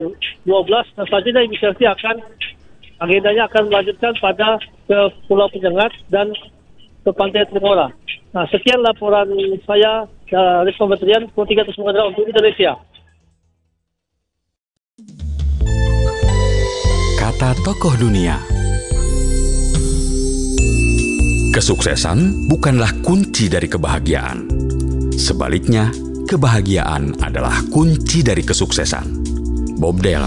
12 dan selanjutnya inisiasi agendanya akan melanjutkan pada ke Pulau Penyengat dan ke Pantai Trengora. Nah, sekian laporan saya dari Kementerian Koordinator Sumber Daya untuk Indonesia. Kata tokoh dunia. Kesuksesan bukanlah kunci dari kebahagiaan. Sebaliknya, kebahagiaan adalah kunci dari kesuksesan. Bob Dylan.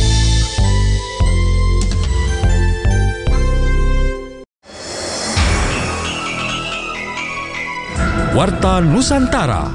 Warta Nusantara.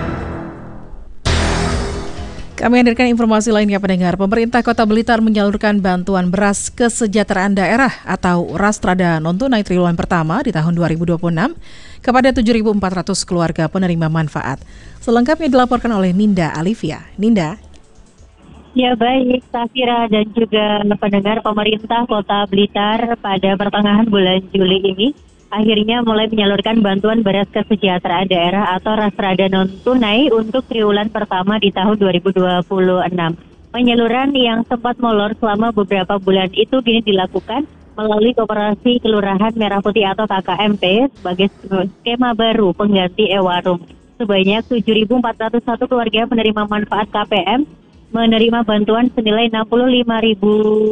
Kami hadirkan informasi lainnya pendengar. Pemerintah Kota Blitar menyalurkan bantuan beras kesejahteraan daerah atau Rastrada non-tunai triwulan pertama di tahun 2026 kepada 7.400 keluarga penerima manfaat. Selengkapnya dilaporkan oleh Ninda Alivia. Ninda. Ya baik, Safira dan juga pendengar, pemerintah Kota Blitar pada pertengahan bulan Juli ini akhirnya mulai menyalurkan bantuan beras kesejahteraan daerah atau Rastrada non-tunai untuk triwulan pertama di tahun 2026. Penyaluran yang sempat molor selama beberapa bulan itu kini dilakukan melalui Koperasi Kelurahan Merah Putih atau KKMP sebagai skema baru pengganti e-warung. Sebanyak 7.401 keluarga penerima manfaat KPM menerima bantuan senilai Rp65.000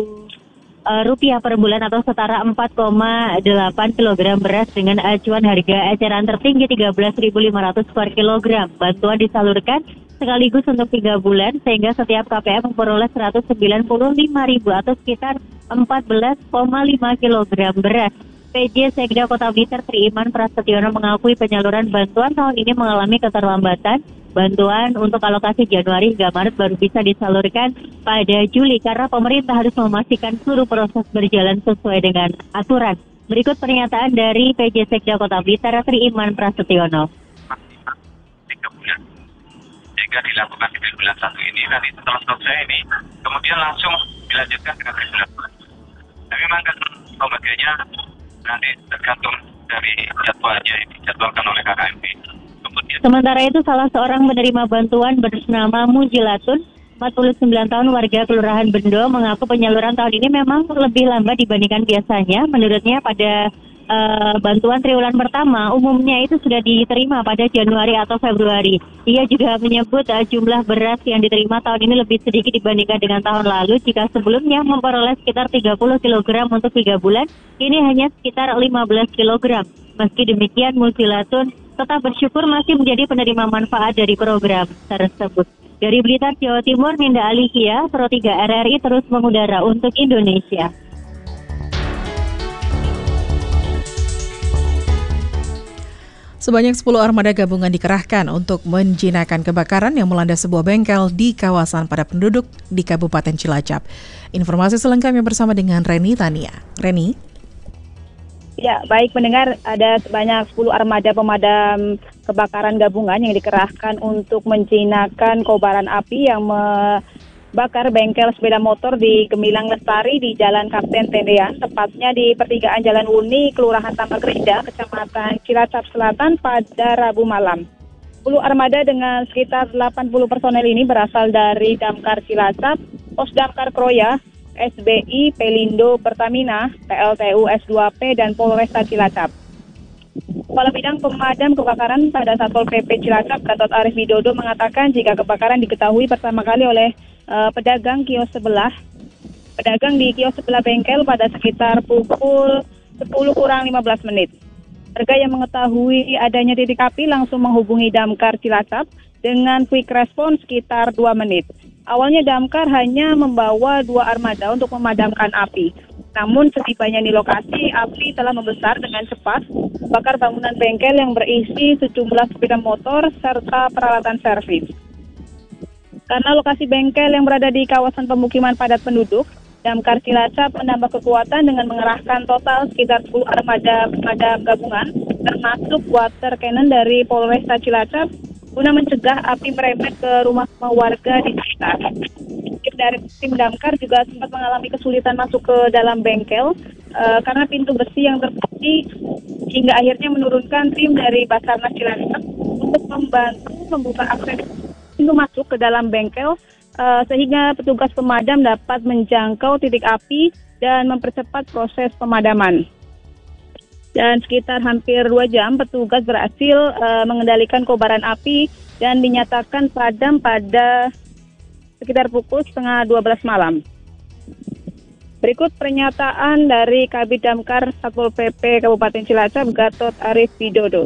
per bulan atau setara 4,8 kg beras dengan acuan harga eceran tertinggi Rp13.500 per kilogram. Bantuan disalurkan sekaligus untuk 3 bulan sehingga setiap KPM memperoleh Rp195.000 atau sekitar 14,5 kg beras. PJ Sekda Kota Blitar Tri Iman Prasetyono mengakui penyaluran bantuan tahun ini mengalami keterlambatan. Bantuan untuk alokasi Januari hingga Maret baru bisa disalurkan pada Juli karena pemerintah harus memastikan seluruh proses berjalan sesuai dengan aturan. Berikut pernyataan dari PJ Sekda Kota Blitar Tri Iman Prasetyono. 3 bulan. Jika dilakukan di bulan 1 ini, nanti setelah selesai ini, kemudian langsung dilanjutkan dengan bulan. Tapi memang kan pembagiannya nanti tergantung dari jadwalnya yang dijadwalkan oleh KKMP. Sementara itu, salah seorang penerima bantuan bernama Mujilatun, 49 tahun warga Kelurahan Bendo, mengaku penyaluran tahun ini memang lebih lambat dibandingkan biasanya. Menurutnya pada bantuan triwulan pertama umumnya itu sudah diterima pada Januari atau Februari. Ia juga menyebut jumlah beras yang diterima tahun ini lebih sedikit dibandingkan dengan tahun lalu. Jika sebelumnya memperoleh sekitar 30 kg untuk 3 bulan, ini hanya sekitar 15 kg. Meski demikian, Mujilatun tetap bersyukur masih menjadi penerima manfaat dari program tersebut. Dari Blitar, Jawa Timur, Ninda Alivia, Pro 3 RRI terus mengudara untuk Indonesia. Sebanyak 10 armada gabungan dikerahkan untuk menjinakkan kebakaran yang melanda sebuah bengkel di kawasan padat penduduk di Kabupaten Cilacap. Informasi selengkapnya bersama dengan Reni Tania. Reni? Ya, baik pendengar, ada sebanyak 10 armada pemadam kebakaran gabungan yang dikerahkan untuk menjinakkan kobaran api yang membakar bengkel sepeda motor di Gemilang Lestari di Jalan Kapten Tendean, tepatnya di pertigaan Jalan Uni, Kelurahan Tambak Rinda, Kecamatan Cilacap Selatan pada Rabu malam. 10 armada dengan sekitar 80 personel ini berasal dari Damkar Cilacap, Pos Damkar Kroya, SBI, Pelindo, Pertamina, PLTU S2P, dan Polresta Cilacap. Kepala Bidang Pemadam Kebakaran pada Satpol PP Cilacap, Gatot Arif Widodo, mengatakan jika kebakaran diketahui pertama kali oleh pedagang kios sebelah. Pedagang di kios sebelah bengkel pada sekitar pukul 10:15 menit. Warga yang mengetahui adanya titik api langsung menghubungi Damkar Cilacap dengan quick response sekitar 2 menit. Awalnya Damkar hanya membawa 2 armada untuk memadamkan api. Namun setibanya di lokasi, api telah membesar dengan cepat, membakar bangunan bengkel yang berisi sejumlah sepeda motor serta peralatan servis. Karena lokasi bengkel yang berada di kawasan pemukiman padat penduduk, Damkar Cilacap menambah kekuatan dengan mengerahkan total sekitar 10 armada pemadam gabungan, termasuk water cannon dari Polresta Cilacap, guna mencegah api merembet ke rumah-rumah warga di sekitar. Dari tim Damkar juga sempat mengalami kesulitan masuk ke dalam bengkel karena pintu besi yang terkunci, hingga akhirnya menurunkan tim dari Basarnas Cilacap untuk membantu membuka akses pintu masuk ke dalam bengkel sehingga petugas pemadam dapat menjangkau titik api dan mempercepat proses pemadaman. Dan sekitar hampir 2 jam petugas berhasil mengendalikan kobaran api dan dinyatakan padam pada sekitar pukul 11:30 malam. Berikut pernyataan dari Kabid Damkar Satpol PP Kabupaten Cilacap, Gatot Arif Widodo.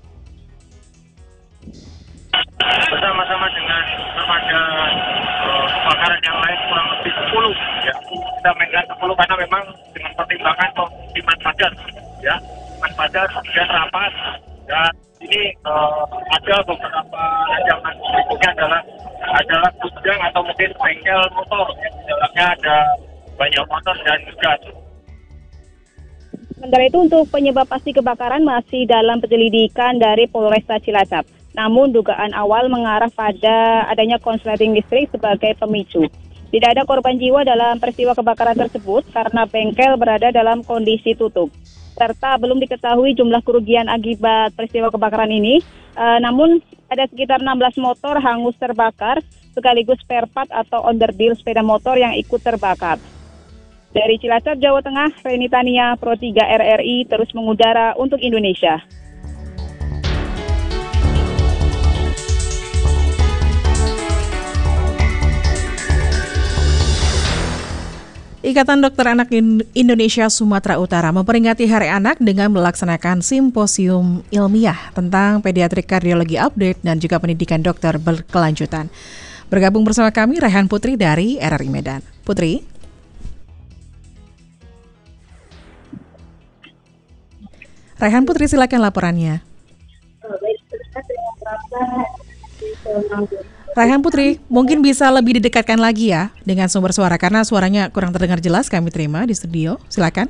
Bersama-sama dengan armada kebakaran yang lain kurang lebih 10 ya. Kita mainkan 10 karena memang dengan pertimbangan Diman Padat ya. Diman Padat kemudian rapat dan ini ada beberapa ancaman berikutnya adalah gudang atau mungkin bengkel motor yang di dalamnya ada banyak motor dan gas. Sementara itu untuk penyebab pasti kebakaran masih dalam penyelidikan dari Polresta Cilacap. Namun dugaan awal mengarah pada adanya konsleting listrik sebagai pemicu. Tidak ada korban jiwa dalam peristiwa kebakaran tersebut karena bengkel berada dalam kondisi tutup. Serta belum diketahui jumlah kerugian akibat peristiwa kebakaran ini. Namun ada sekitar 16 motor hangus terbakar sekaligus spare part atau onderdil sepeda motor yang ikut terbakar. Dari Cilacap, Jawa Tengah, Reni Tania, Pro 3 RRI terus mengudara untuk Indonesia. Ikatan Dokter Anak Indonesia Sumatera Utara memperingati Hari Anak dengan melaksanakan simposium ilmiah tentang pediatrik kardiologi update dan juga pendidikan dokter berkelanjutan. Bergabung bersama kami Rehan Putri dari RRI Medan. Putri. Rehan Putri, silakan laporannya. Rehan Putri, mungkin bisa lebih didekatkan lagi ya dengan sumber suara karena suaranya kurang terdengar jelas, kami terima di studio. Silakan.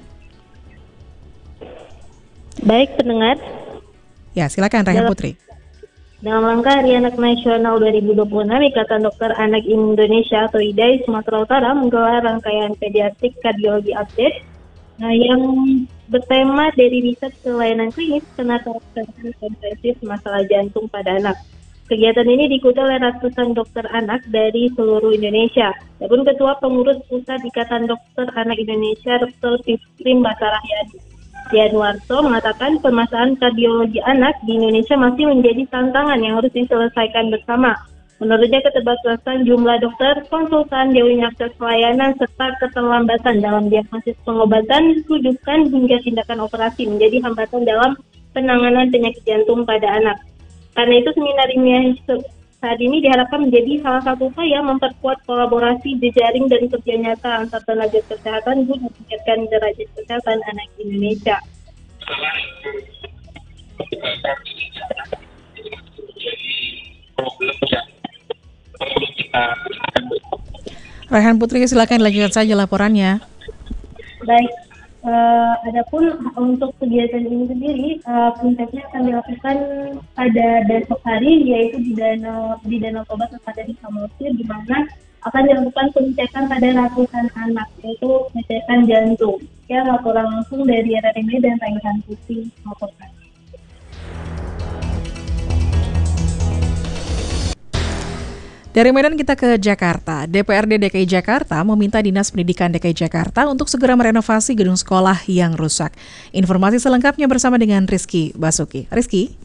Baik pendengar. Ya, silakan Rehan Putri. Dalam rangka Hari Anak Nasional 2026, Ikatan Dokter Anak Indonesia atau IDAI Sumatera Utara menggelar rangkaian pediatrik kardiologi update yang bertema dari riset ke layanan klinis penataran komprehensif masalah jantung pada anak. Kegiatan ini diikuti oleh ratusan dokter anak dari seluruh Indonesia. Adapun Ketua Pengurus Pusat Ikatan Dokter Anak Indonesia, Dr. Piprim Basarah Yanwarto mengatakan permasalahan kardiologi anak di Indonesia masih menjadi tantangan yang harus diselesaikan bersama. Menurutnya keterbatasan jumlah dokter, konsultan, jauhnya akses pelayanan, serta keterlambatan dalam diagnosis pengobatan, rujukan hingga tindakan operasi menjadi hambatan dalam penanganan penyakit jantung pada anak. Karena itu seminar ilmiah saat ini diharapkan menjadi salah satu upaya memperkuat kolaborasi jejaring dan kerja nyata antar tenaga kesehatan guna meningkatkan derajat kesehatan anak Indonesia. Rehan Putri, silakan lanjutkan saja laporannya. Baik. Adapun untuk kegiatan ini sendiri, puncaknya akan dilakukan pada besok hari, yaitu di Danau Toba tempatnya di Samosir, di mana akan dilakukan pengecekan pada ratusan anak, yaitu pengecekan jantung. Ya, laporan langsung dari RRI Medan, Rehan Putri melaporkan. Dari Medan kita ke Jakarta. DPRD DKI Jakarta meminta Dinas Pendidikan DKI Jakarta untuk segera merenovasi gedung sekolah yang rusak. Informasi selengkapnya bersama dengan Rizky Basuki. Rizky.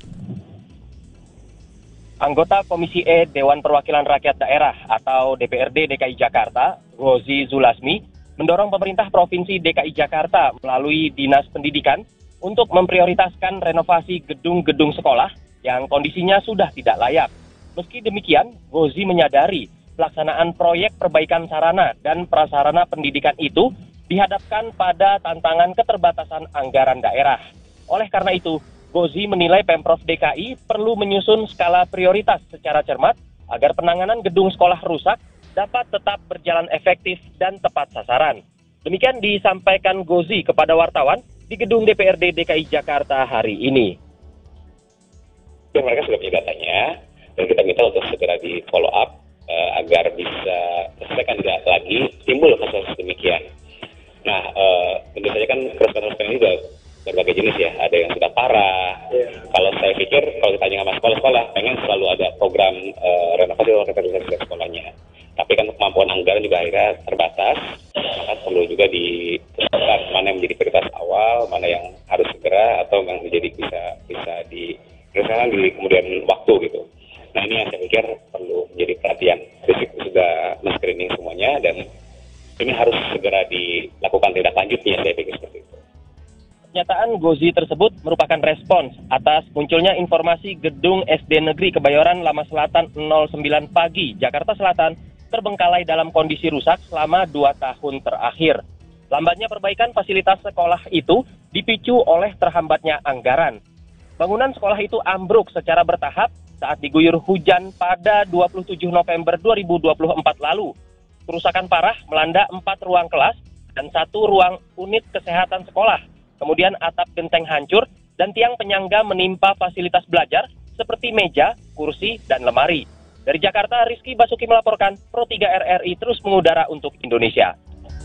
Anggota Komisi E Dewan Perwakilan Rakyat Daerah atau DPRD DKI Jakarta, Rozi Zulasmi, mendorong pemerintah Provinsi DKI Jakarta melalui Dinas Pendidikan untuk memprioritaskan renovasi gedung-gedung sekolah yang kondisinya sudah tidak layak. Meski demikian, Gozi menyadari pelaksanaan proyek perbaikan sarana dan prasarana pendidikan itu dihadapkan pada tantangan keterbatasan anggaran daerah. Oleh karena itu, Gozi menilai Pemprov DKI perlu menyusun skala prioritas secara cermat agar penanganan gedung sekolah rusak dapat tetap berjalan efektif dan tepat sasaran. Demikian disampaikan Gozi kepada wartawan di gedung DPRD DKI Jakarta hari ini. Mereka sudah punya datanya. Dan kita minta untuk segera di follow up agar bisa selesaikan lagi timbul kasus demikian. Nah, tentu saja kan kerusakan ini juga berbagai jenis ya. Ada yang sudah parah. Kalau saya pikir kalau ditanya sama sekolah-sekolah pengen selalu ada program renovasi sekolahnya. Tapi kan akhirnya terbatas, maka perlu juga ditentukan mana yang menjadi prioritas awal, mana yang harus segera atau yang menjadi bisa diselesaikan di kemudian waktu gitu. Nah ini yang saya pikir perlu menjadi perhatian. Risiko sudah men-screening semuanya dan ini harus segera dilakukan tindak lanjutnya, saya pikir seperti itu. Pernyataan Gozi tersebut merupakan respons atas munculnya informasi gedung SD Negeri Kebayoran Lama Selatan 09 pagi, Jakarta Selatan, terbengkalai dalam kondisi rusak selama 2 tahun terakhir. Lambatnya perbaikan fasilitas sekolah itu dipicu oleh terhambatnya anggaran. Bangunan sekolah itu ambruk secara bertahap saat diguyur hujan pada 27 November 2024 lalu. Kerusakan parah melanda 4 ruang kelas dan 1 ruang unit kesehatan sekolah. Kemudian atap genteng hancur dan tiang penyangga menimpa fasilitas belajar seperti meja, kursi, dan lemari. Dari Jakarta, Rizky Basuki melaporkan, Pro 3 RRI terus mengudara untuk Indonesia.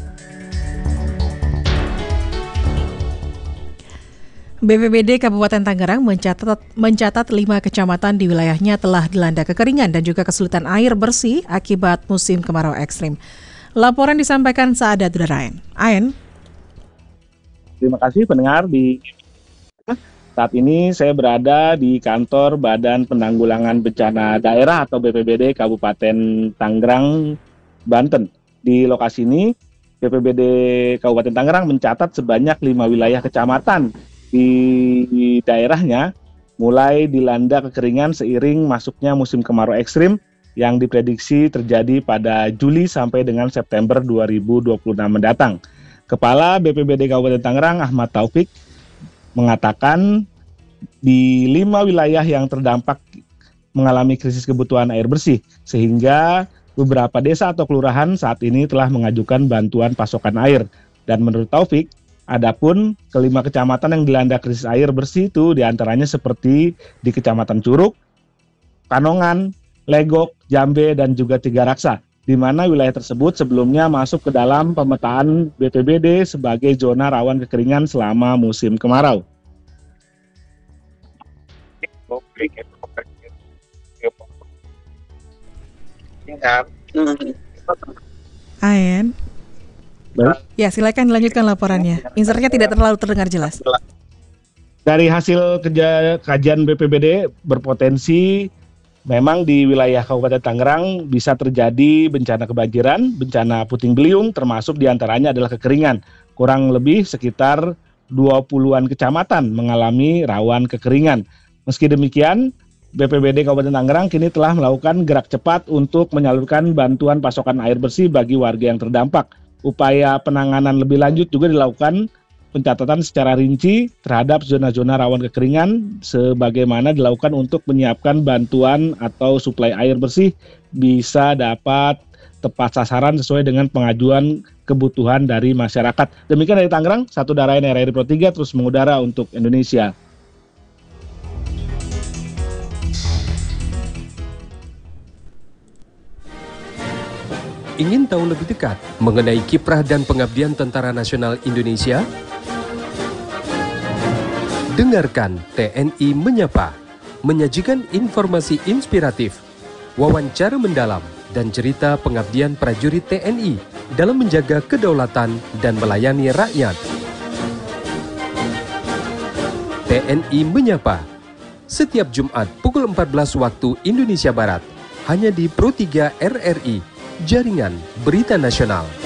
BPBD Kabupaten Tangerang mencatat 5 kecamatan di wilayahnya telah dilanda kekeringan dan juga kesulitan air bersih akibat musim kemarau ekstrim. Laporan disampaikan Saadat Dudarain. Ain. Terima kasih pendengar. Saat ini saya berada di kantor Badan Penanggulangan Bencana Daerah atau BPBD Kabupaten Tangerang, Banten. Di lokasi ini BPBD Kabupaten Tangerang mencatat sebanyak 5 wilayah kecamatan di daerahnya mulai dilanda kekeringan seiring masuknya musim kemarau ekstrim yang diprediksi terjadi pada Juli sampai dengan September 2026 mendatang. Kepala BPBD Kabupaten Tangerang Ahmad Taufik mengatakan di 5 wilayah yang terdampak mengalami krisis kebutuhan air bersih sehingga beberapa desa atau kelurahan saat ini telah mengajukan bantuan pasokan air. Dan menurut Taufik, adapun ke-5 kecamatan yang dilanda krisis air bersih itu diantaranya seperti di Kecamatan Curug, Kanongan, Legok, Jambe, dan juga Tigaraksa, di mana wilayah tersebut sebelumnya masuk ke dalam pemetaan BPBD sebagai zona rawan kekeringan selama musim kemarau. Ayan. Baik. Ya, silakan dilanjutkan laporannya. Insertnya tidak terlalu terdengar jelas. Dari hasil kajian BPBD berpotensi memang di wilayah Kabupaten Tangerang bisa terjadi bencana kebanjiran, bencana puting beliung, termasuk diantaranya adalah kekeringan. Kurang lebih sekitar 20-an kecamatan mengalami rawan kekeringan. Meski demikian, BPBD Kabupaten Tangerang kini telah melakukan gerak cepat untuk menyalurkan bantuan pasokan air bersih bagi warga yang terdampak. Upaya penanganan lebih lanjut juga dilakukan, pencatatan secara rinci terhadap zona-zona rawan kekeringan sebagaimana dilakukan untuk menyiapkan bantuan atau suplai air bersih bisa dapat tepat sasaran sesuai dengan pengajuan kebutuhan dari masyarakat. Demikian dari Tangerang, Satu Darain RRI Pro 3 terus mengudara untuk Indonesia. Ingin tahu lebih dekat mengenai kiprah dan pengabdian Tentara Nasional Indonesia? Dengarkan TNI Menyapa, menyajikan informasi inspiratif, wawancara mendalam, dan cerita pengabdian prajurit TNI dalam menjaga kedaulatan dan melayani rakyat. TNI Menyapa, setiap Jumat pukul 14 waktu Indonesia Barat, hanya di Pro 3 RRI, Jaringan Berita Nasional.